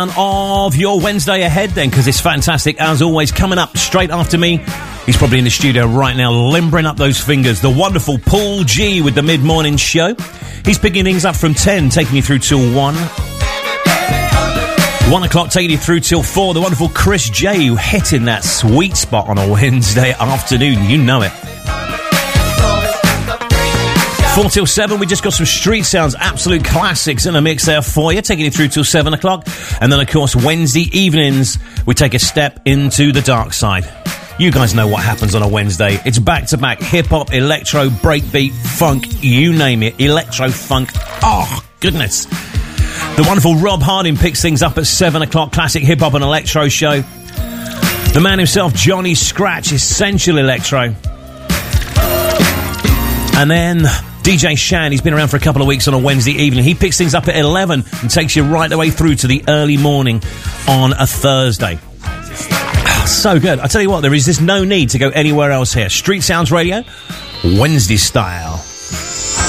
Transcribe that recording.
Of your Wednesday ahead then, because it's fantastic as always. Coming up straight after me, he's probably in the studio right now limbering up those fingers, the wonderful Paul G with the mid-morning show. He's picking things up from 10, taking you through till 1 o'clock, taking you through till 4. The wonderful Chris J, who hitting that sweet spot on a Wednesday afternoon, you know it. 4 till 7, we just got some street sounds, absolute classics in a mix there for you, taking you through till 7 o'clock. And then, of course, Wednesday evenings, we take a step into the dark side. You guys know what happens on a Wednesday. It's back-to-back hip-hop, electro, breakbeat, funk, you name it. Electro-funk. Oh, goodness. The wonderful Rob Harding picks things up at 7 o'clock, classic hip-hop and electro show. The man himself, Johnny Scratch, essential electro. And then DJ Shan, he's been around for a couple of weeks on a Wednesday evening. He picks things up at 11 and takes you right the way through to the early morning on a Thursday. So good. I tell you what, there is just no need to go anywhere else here. Street Sounds Radio, Wednesday style.